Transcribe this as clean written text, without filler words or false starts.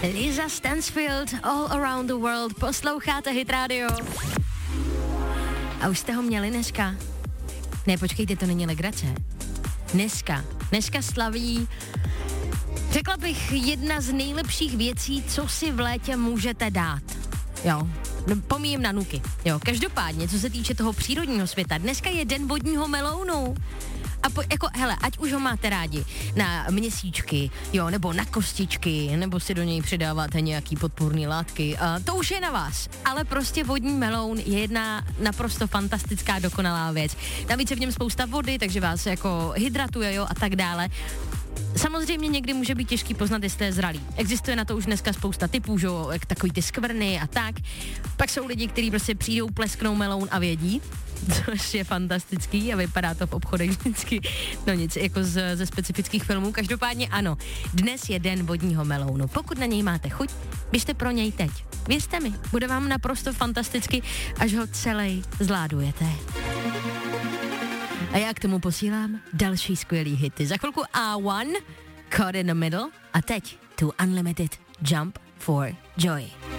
Lisa Stansfield, All Around the World, posloucháte Hit Radio. A už jste ho měli dneska? Ne, počkejte, to není legrace. Dneska slaví, řekla bych, jedna z nejlepších věcí, co si v létě můžete dát. Jo, pomíjím na nuky. Jo, každopádně, co se týče toho přírodního světa, dneska je den vodního melounu. A hele, ať už ho máte rádi na měsíčky, jo, nebo na kostičky, nebo si do něj přidáváte nějaký podpůrný látky, to už je na vás. Ale prostě vodní meloun je jedna naprosto fantastická, dokonalá věc. Navíc je v něm spousta vody, takže vás jako hydratuje, jo, a tak dále. Samozřejmě někdy může být těžký poznat, jestli je zralý. Existuje na to už dneska spousta typů, že jo, jak takový ty skvrny a tak. Pak jsou lidi, kteří prostě přijdou, plesknou meloun a vědí, což je fantastický a vypadá to v obchodech vždycky, no nic, jako ze specifických filmů. Každopádně ano, dnes je den vodního melounu. Pokud na něj máte chuť, běžte pro něj teď. Věřte mi, bude vám naprosto fantasticky, až ho celý zvládujete. A já k tomu posílám další skvělý hity. Za chvilku A1, Caught in the Middle a teď tu Unlimited Jump for Joy.